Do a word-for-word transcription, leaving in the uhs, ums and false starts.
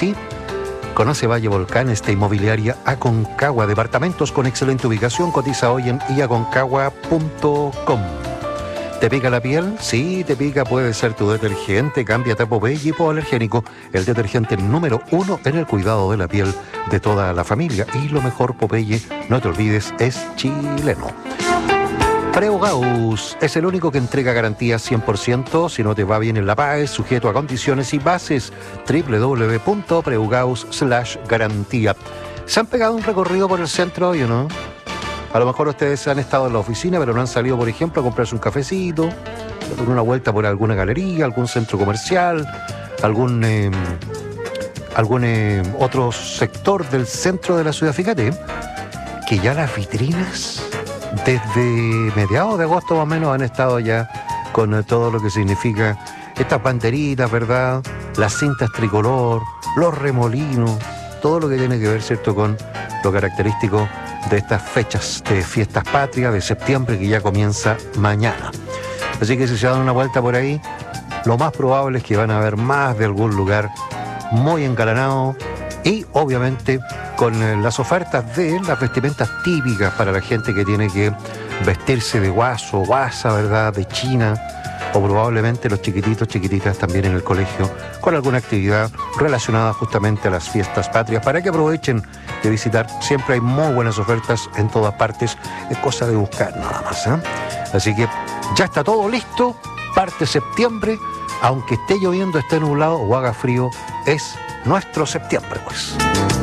sí. Conoce Valle Volcán, esta inmobiliaria Aconcagua, departamentos con excelente ubicación. Cotiza hoy en i aconcagua punto com. ¿Te pica la piel? Sí, te pica, puede ser tu detergente. Cámbiate a Popeye hipoalergénico, el detergente número uno en el cuidado de la piel de toda la familia. Y lo mejor, Popeye, no te olvides, es chileno. Preugaus es el único que entrega garantía cien por ciento. Si no te va bien en la P A E, sujeto a condiciones y bases. doble u doble u doble u punto preugaus slash garantía. ¿Se han pegado un recorrido por el centro hoy o no? A lo mejor ustedes han estado en la oficina, pero no han salido, por ejemplo, a comprarse un cafecito, a dar una vuelta por alguna galería, algún centro comercial, algún, eh, algún eh, otro sector del centro de la ciudad. Fíjate que ya las vitrinas, desde mediados de agosto más o menos, han estado ya con eh, todo lo que significa estas banderitas, ¿verdad? Las cintas tricolor, los remolinos, todo lo que tiene que ver, ¿cierto?, con lo característico de estas fechas de fiestas patrias de septiembre, que ya comienza mañana. Así que si se dan una vuelta por ahí, lo más probable es que van a ver más de algún lugar muy engalanado y obviamente con eh, las ofertas de las vestimentas típicas para la gente que tiene que vestirse de guaso, guasa, ¿verdad?, de china, o probablemente los chiquititos, chiquititas también en el colegio, con alguna actividad relacionada justamente a las fiestas patrias, para que aprovechen de visitar. Siempre hay muy buenas ofertas en todas partes, es cosa de buscar nada más, ¿eh? Así que ya está todo listo, parte septiembre, aunque esté lloviendo, esté nublado o haga frío, es nuestro septiembre, pues.